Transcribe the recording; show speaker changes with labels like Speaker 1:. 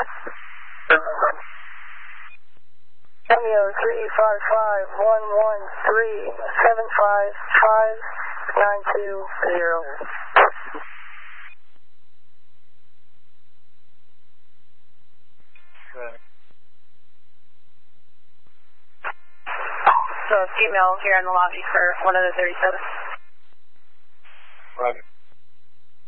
Speaker 1: Romeo 355-113-755-920.
Speaker 2: So female here in the lobby for one of the 37.
Speaker 3: Roger.